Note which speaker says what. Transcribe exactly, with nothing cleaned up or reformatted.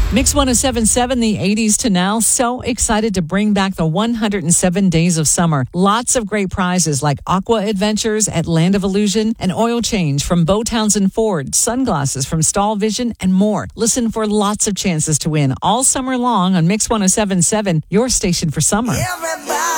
Speaker 1: Mix one oh seven point seven, the eighties to now. So excited to bring back the one hundred seven days of summer. Lots of great prizes like Aqua Adventures at Land of Illusion, an oil change from Bo Townsend Ford, sunglasses from Stahl Vision, and more. Listen for lots of chances to win all summer long on Mix one oh seven point seven, your station for summer.
Speaker 2: Everybody.